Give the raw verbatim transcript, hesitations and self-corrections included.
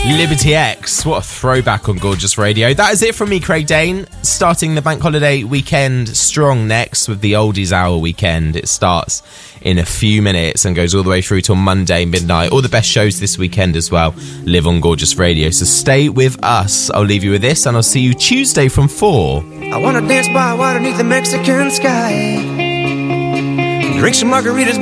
Liberty X, what a throwback on Gorgeous Radio. That is it from me, Craig Dane. Starting the bank holiday weekend strong next with the Oldies Hour weekend. It starts in a few minutes and goes all the way through till Monday midnight. All the best shows this weekend as well live on Gorgeous Radio, so stay with us. I'll leave you with this and I'll see you Tuesday from four. I wanna dance by water beneath the Mexican sky, drink some margaritas